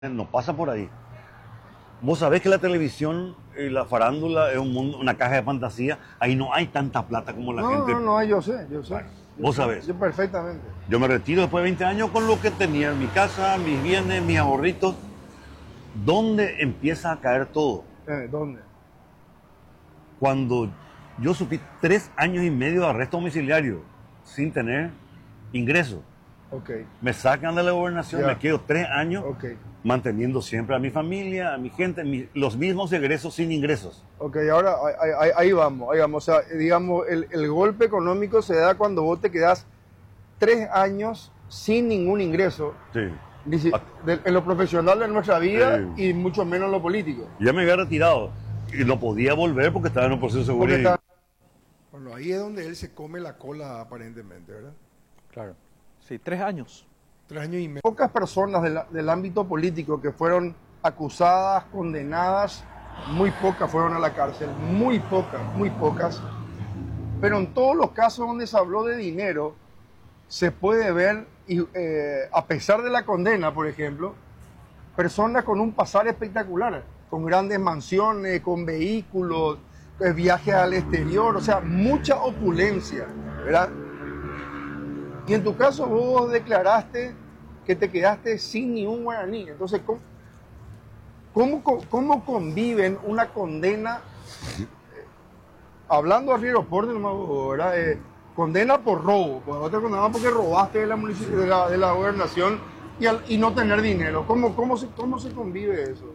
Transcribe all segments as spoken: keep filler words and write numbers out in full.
no pasa por ahí. Vos sabés que la televisión y la farándula es un mundo, una caja de fantasía. Ahí no hay tanta plata como la no, gente. No, no, no, yo sé, yo sé. Bueno, yo vos sé, sabés. Yo perfectamente. Yo me retiro después de veinte años con lo que tenía en mi casa, mis bienes, mis ahorritos. ¿Dónde empieza a caer todo? Eh, ¿Dónde? Cuando yo sufrí tres años y medio de arresto domiciliario sin tener ingresos. Okay. Me sacan de la gobernación, Ya. me quedo tres años Okay. manteniendo siempre a mi familia, a mi gente, mi- los mismos egresos sin ingresos. Ok, ahora ahí, ahí- ahí vamos, ahí vamos. O sea, digamos, el, el golpe económico se da cuando vos te quedás tres años sin ningún ingreso, Sí. ni si- Ah. de- en lo profesional de nuestra vida Sí. y mucho menos en lo político. Ya me había retirado y no podía volver porque estaba en un proceso Porque jurídico. está- Bueno, ahí es donde él se come la cola aparentemente, ¿verdad? Claro. Sí, tres años. Tres años y medio. Pocas personas del, del ámbito político que fueron acusadas, condenadas, muy pocas fueron a la cárcel, muy pocas, muy pocas. Pero en todos los casos donde se habló de dinero, se puede ver, y, eh, a pesar de la condena, por ejemplo, personas con un pasar espectacular, con grandes mansiones, con vehículos, eh, viajes al exterior, o sea, mucha opulencia, ¿verdad? Y en tu caso vos declaraste que te quedaste sin ni un guaraní. Entonces, ¿cómo, cómo, cómo conviven una condena, eh, hablando al aeropuerto, ¿verdad? Eh, condena por robo, pues vos te condenaban porque robaste de la, munici- de la, de la gobernación y, al- y no tener dinero. ¿Cómo, cómo, se, ¿Cómo se convive eso?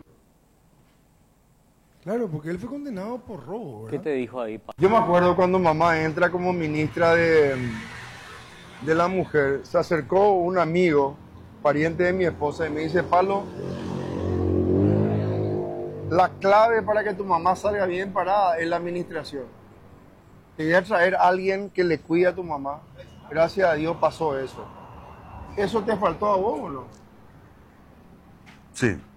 Claro, porque él fue condenado por robo, ¿Qué ¿verdad? te dijo ahí, Pa? Yo me acuerdo cuando mamá entra como ministra de, de la mujer, se acercó un amigo, pariente de mi esposa, y me dice, Pablo, la clave para que tu mamá salga bien parada es la administración. Te voy a traer a alguien que le cuide a tu mamá. Gracias a Dios pasó eso. ¿Eso te faltó a vos o no? Sí,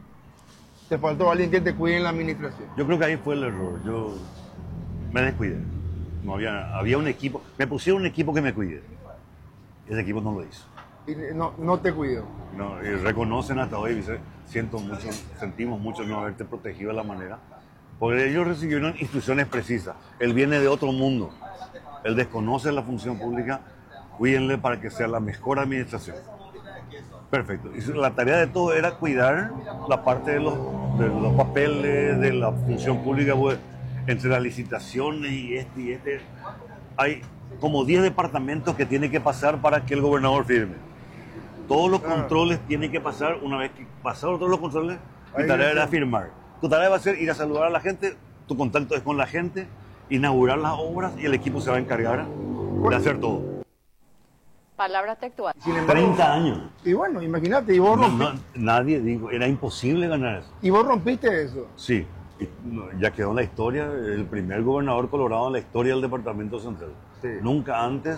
Te faltó alguien que te cuide en la administración. yo creo que ahí fue el error. Yo me descuidé. No había, había un equipo, me pusieron un equipo que me cuide. Ese equipo no lo hizo. Y no, no te cuidó. No, y reconocen hasta hoy, dice, siento mucho, sentimos mucho no haberte protegido de la manera, porque ellos recibieron instrucciones precisas. Él viene de otro mundo, él desconoce la función pública, cuídenle para que sea la mejor administración. Perfecto. Y la tarea de todo era cuidar la parte de los, de los papeles, de la función pública, pues, entre las licitaciones y este y este. Hay como diez departamentos que tiene que pasar para que el gobernador firme. Todos los Claro. controles tienen que pasar, una vez que pasaron todos los controles, mi Ahí tarea está. era firmar. Tu tarea va a ser ir a saludar a la gente, tu contacto es con la gente, inaugurar las obras y el equipo se va a encargar de hacer todo. Palabras textuales. Sin embargo, treinta años. y bueno, imagínate, y vos, No, rompi- no, nadie dijo, era imposible ganar eso. y vos rompiste eso. Sí, y, no, ya quedó en la historia, el primer gobernador colorado en la historia del Departamento Central. Sí. Nunca antes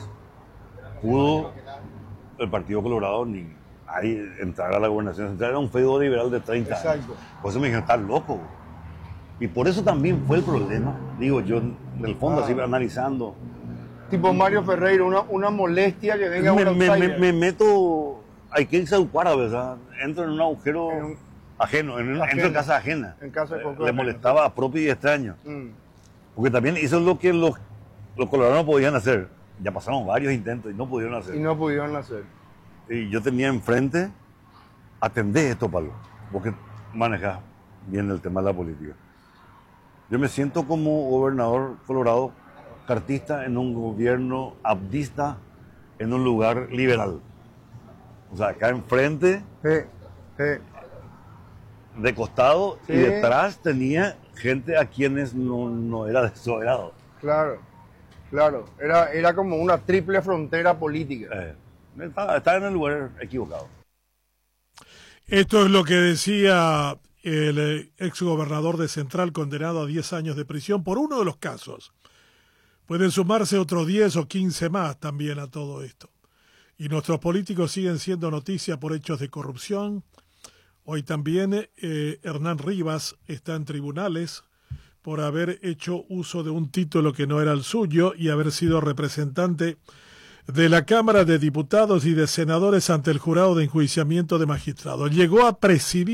pudo el Partido Colorado ni ahí entrar a la gobernación central. Era un feudo liberal de treinta años. Exacto. Por eso me dijeron, estás loco. Y por eso también fue el problema. Digo, yo en el fondo, Ah. así analizando, Tipo Mario Ferreira, una, una molestia que venga me, un me- outsider. me- me meto, hay que irse a Ucuara, ¿verdad? Entro en un agujero En un- ajeno, en, un- ajeno. entro en casa ajena. En casa de Eh, Coco Le ajeno. molestaba a propio y extraño. Mm. Porque también eso es lo que los, los colorados no podían hacer. Ya pasaron varios intentos y no pudieron hacer. Y no pudieron hacer. Y yo tenía enfrente, atendé esto, Pablo, porque manejas bien el tema de la política. Yo me siento como gobernador colorado, cartista en un gobierno abdista, en un lugar liberal. O sea, acá enfrente, Sí, sí. de costado, Sí. y detrás tenía gente a quienes no, no era de su agrado. Claro, claro. Era, era como una triple frontera política. Eh, estaba, estaba en el lugar equivocado. Esto es lo que decía el eh, exgobernador de Central condenado a diez años de prisión por uno de los casos. Pueden sumarse otros diez o quince más también a todo esto. Y nuestros políticos siguen siendo noticia por hechos de corrupción. Hoy también eh, Hernán Rivas está en tribunales por haber hecho uso de un título que no era el suyo y haber sido representante de la Cámara de Diputados y de Senadores ante el jurado de enjuiciamiento de magistrados. Llegó a presidir